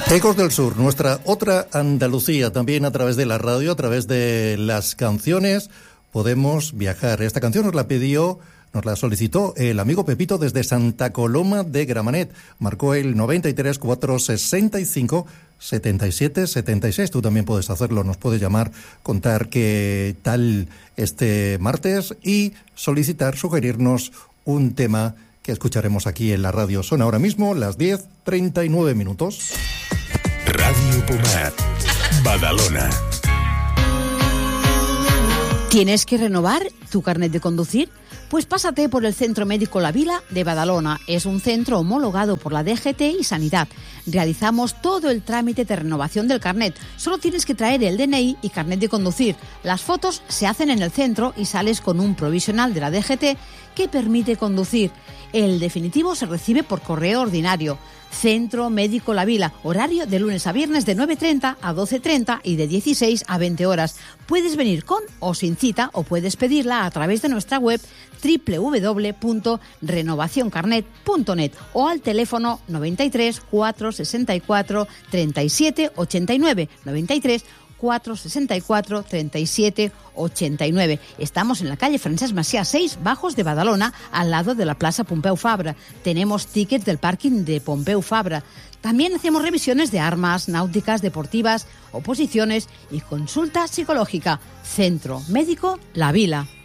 Ecos del Sur, nuestra otra Andalucía, también a través de la radio, a través de las canciones, podemos viajar. Esta canción nos la solicitó el amigo Pepito desde Santa Coloma de Gramenet. Marcó el 93 465 77 76. Tú también puedes hacerlo, nos puedes llamar, contar qué tal este martes y solicitar, sugerirnos un tema que escucharemos aquí en la radio. Son ahora mismo las 10:39. Radio Pomar, Badalona. ¿Tienes que renovar tu carnet de conducir? Pues pásate por el Centro Médico La Vila de Badalona. Es un centro homologado por la DGT y Sanidad. Realizamos todo el trámite de renovación del carnet. Solo tienes que traer el DNI y carnet de conducir. Las fotos se hacen en el centro y sales con un provisional de la DGT que permite conducir. El definitivo se recibe por correo ordinario. Centro Médico La Vila, horario de lunes a viernes de 9:30 a 12:30 y de 16 a 20 horas. Puedes venir con o sin cita o puedes pedirla a través de nuestra web www.renovacioncarnet.net o al teléfono 93 464 37 89 93 464 37 89. Estamos en la calle Francesc Macià 6, Bajos de Badalona, al lado de la Plaza Pompeu Fabra. Tenemos tickets del parking de Pompeu Fabra. También hacemos revisiones de armas, náuticas, deportivas, oposiciones y consulta psicológica. Centro Médico La Vila.